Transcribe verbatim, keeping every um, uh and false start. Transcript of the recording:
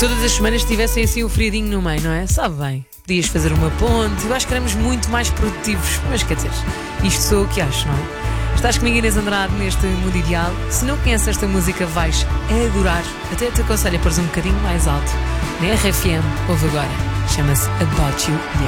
todas as semanas tivessem assim o feriadinho no meio, não é? Sabe bem, podias fazer uma ponte. Eu acho que éramos muito mais produtivos. Mas quer dizer, isto sou o que acho, não é? Estás comigo, Inês Andrade, neste Mundo Ideal. Se não conheces esta música, vais adorar. Até te aconselho a pôr um bocadinho mais alto. Na R F M, ouve agora. Chama-se About You.